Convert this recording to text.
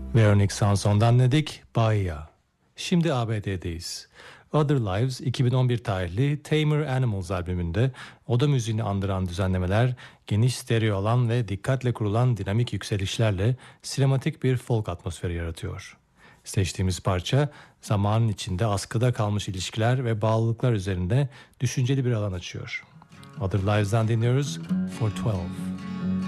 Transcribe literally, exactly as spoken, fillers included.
Veronique Sanson'dan dedik Bahia. Şimdi A B D'deyiz. Other Lives iki bin on bir tarihli Tamer Animals albümünde oda müziğini andıran düzenlemeler, geniş stereo alan ve dikkatle kurulan dinamik yükselişlerle sinematik bir folk atmosferi yaratıyor. Seçtiğimiz parça zamanın içinde askıda kalmış ilişkiler ve bağlılıklar üzerinde düşünceli bir alan açıyor. Other Lives'dan dinliyoruz For twelve.